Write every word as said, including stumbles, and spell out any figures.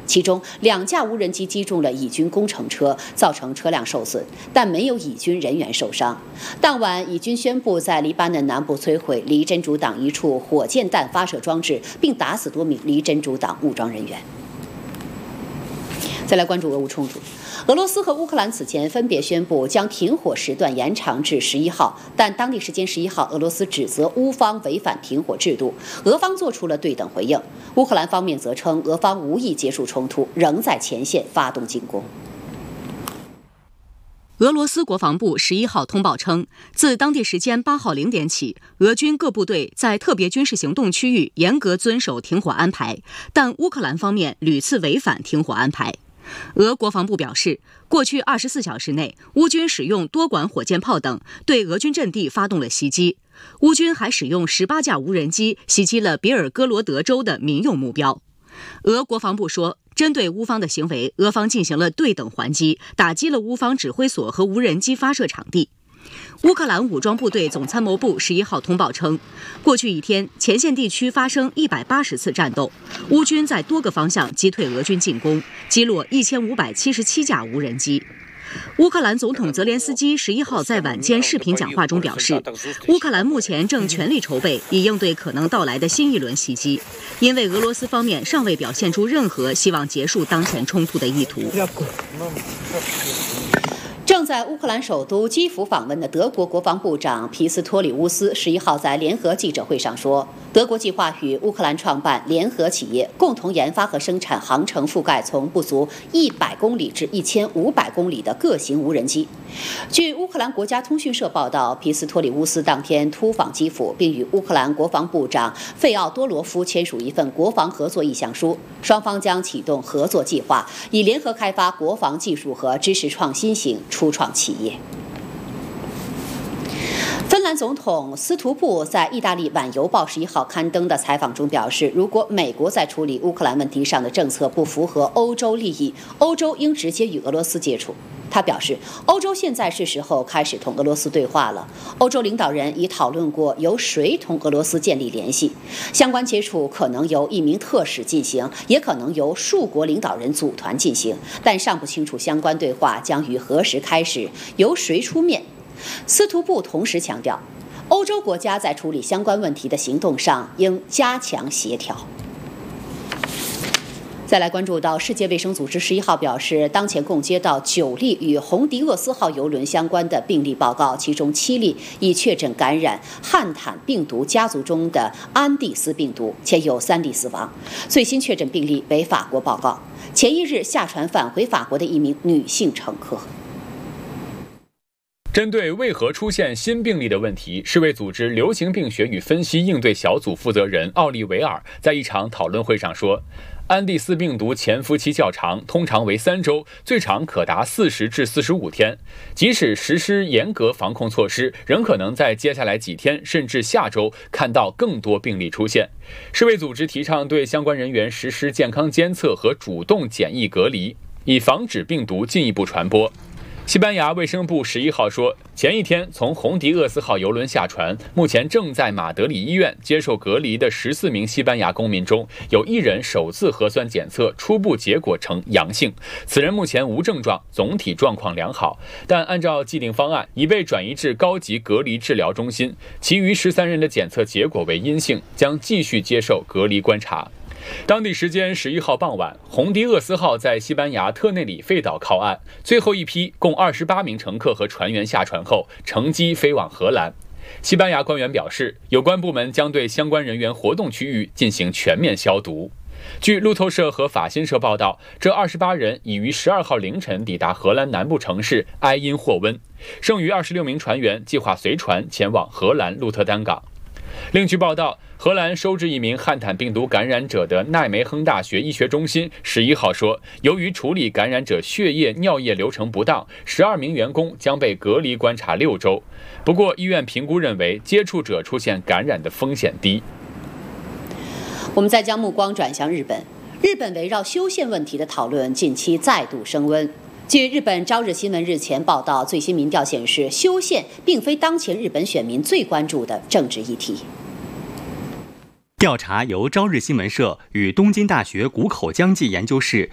其中两架无人机击中了以军工程车，造成车辆受损，但没有以军人员受伤。当晚，以军宣布在黎巴嫩南部摧毁离真主党一处火箭弹发射装置，并打死多名离真主党武装人员。再来关注俄乌冲突，俄罗斯和乌克兰此前分别宣布将停火时段延长至十一号，但当地时间十一号，俄罗斯指责乌方违反停火制度，俄方做出了对等回应。乌克兰方面则称，俄方无意结束冲突，仍在前线发动进攻。 俄罗斯国防部十一号通报称，自当地时间八号零点起，俄军各部队在特别军事行动区域严格遵守停火安排，但乌克兰方面屡次违反停火安排。俄国防部表示，过去二十四小时内，乌军使用多管火箭炮等对俄军阵地发动了袭击。乌军还使用十八架无人机袭击了别尔哥罗德州的民用目标。俄国防部说，针对乌方的行为，俄方进行了对等还击，打击了乌方指挥所和无人机发射场地。乌克兰武装部队总参谋部十一号通报称，过去一天，前线地区发生一百八十次战斗，乌军在多个方向击退俄军进攻，击落一千五百七十七架无人机。乌克兰总统泽连斯基十一号在晚间视频讲话中表示，乌克兰目前正全力筹备，以应对可能到来的新一轮袭击，因为俄罗斯方面尚未表现出任何希望结束当前冲突的意图。 正在乌克兰首都基辅访问的德国国防部长皮斯托里乌斯十一号在联合记者会上说，德国计划与乌克兰创办联合企业，共同研发和生产航程覆盖从不足一百公里至一千五百公里的各型无人机。据乌克兰国家通讯社报道，皮斯托里乌斯当天突访基辅，并与乌克兰国防部长费奥多罗夫签署一份国防合作意向书，双方将启动合作计划，以联合开发国防技术和知识创新型初创企业。芬兰总统斯图布在意大利晚邮报十一号刊登的采访中表示，如果美国在处理乌克兰问题上的政策不符合欧洲利益，欧洲应直接与俄罗斯接触。他表示，欧洲现在是时候开始同俄罗斯对话了。欧洲领导人已讨论过由谁同俄罗斯建立联系，相关接触可能由一名特使进行，也可能由数国领导人组团进行，但尚不清楚相关对话将于何时开始，由谁出面。斯图布同时强调，欧洲国家在处理相关问题的行动上应加强协调。再来关注到世界卫生组织十一号表示，当前共接到九例与红迪厄斯号邮轮相关的病例报告，其中七例已确诊感染汉坦病毒家族中的安地斯病毒，且有三例死亡。最新确诊病例为法国报告，前一日下船返回法国的一名女性乘客。 针对为何出现新病例的问题，世卫组织流行病学与分析应对小组负责人奥利维尔在一场讨论会上说，安地斯病毒潜伏期较长，通常为三周，最长可达四十至四十五天。即使实施严格防控措施，仍可能在接下来几天甚至下周看到更多病例出现。世卫组织提倡对相关人员实施健康监测和主动检疫隔离，以防止病毒进一步传播。西班牙卫生部十一号说，前一天从红迪厄斯号邮轮下船，目前正在马德里医院接受隔离的十四名西班牙公民中，有一人首次核酸检测初步结果呈阳性，此人目前无症状，总体状况良好，但按照既定方案已被转移至高级隔离治疗中心。其余十三人的检测结果为阴性，将继续接受隔离观察。当地时间十一号傍晚，红迪厄斯号在西班牙特内里费岛靠岸，最后一批共二十八名乘客和船员下船后，乘机飞往荷兰。西班牙官员表示，有关部门将对相关人员活动区域进行全面消毒。据路透社和法新社报道，这二十八人已于十二号凌晨抵达荷兰南部城市埃因霍温，剩余二十六名船员计划随船前往荷兰鹿特丹港。另据报道，荷兰收治一名汉坦病毒感染者的奈梅亨大学医学中心十一号说，由于处理感染者血液、尿液流程不当，十二名员工将被隔离观察六周。不过，医院评估认为接触者出现感染的风险低。 我们再将目光转向日本，日本围绕修宪问题的讨论近期再度升温。据日本朝日新闻日前报道，最新民调显示，修宪并非当前日本选民最关注的政治议题。 调查由朝日新闻社与东京大学谷口将纪研究室